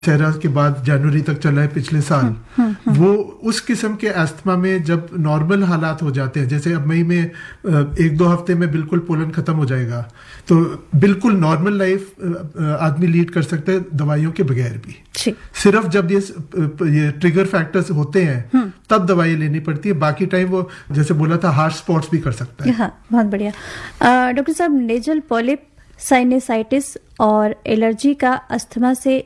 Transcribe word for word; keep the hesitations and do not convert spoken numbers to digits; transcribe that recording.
चेहरा के बाद जनवरी तक चला है पिछले साल, हुँ, हुँ, वो उस किस्म के अस्थमा में जब नॉर्मल हालात हो जाते हैं, जैसे अब मई में एक दो हफ्ते में बिल्कुल पोलन खत्म हो जाएगा, तो बिल्कुल नॉर्मल लाइफ आदमी लीड कर सकता है दवाइयों के बगैर भी। सिर्फ जब ये ये ट्रिगर फैक्टर्स होते हैं तब दवाई लेनी पड़ती है, बाकी टाइम वो जैसे बोला था हार्ट स्पॉट्स भी कर सकता है। हाँ, बहुत बढ़िया। डॉक्टर साहब, नेजल पॉलिप, साइनसाइटिस और एलर्जी का अस्थमा से